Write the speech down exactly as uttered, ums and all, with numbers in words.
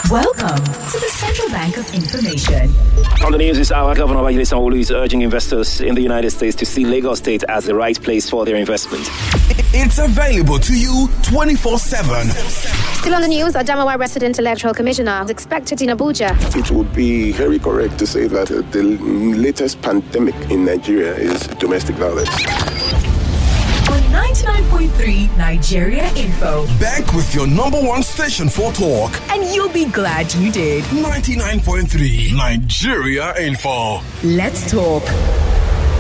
Welcome to the Central Bank of Information. On the news this hour, Governor Babajide Sanwo-Olu is urging investors in the United States to see Lagos State as the right place for their investment. It's available to you twenty-four seven. Still on the news, Adamawa resident electoral commissioner is expected in Abuja. It would be very correct to say that uh, the latest pandemic in Nigeria is domestic violence. On ninety-nine point three Nigeria Info. Back with your number one station for talk. And you'll be glad you did. ninety-nine point three Nigeria Info. Let's talk.